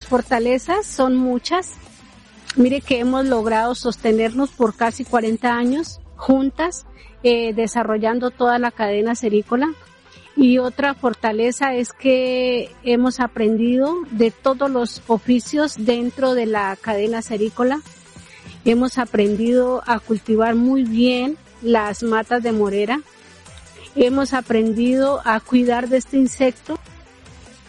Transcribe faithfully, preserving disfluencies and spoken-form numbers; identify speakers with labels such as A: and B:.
A: fortalezas son muchas. Mire que hemos logrado sostenernos por casi cuarenta años juntas, eh, desarrollando toda la cadena cerícola. Y otra fortaleza es que hemos aprendido de todos los oficios dentro de la cadena cerícola. Hemos aprendido a cultivar muy bien las matas de morera. Hemos aprendido a cuidar de este insecto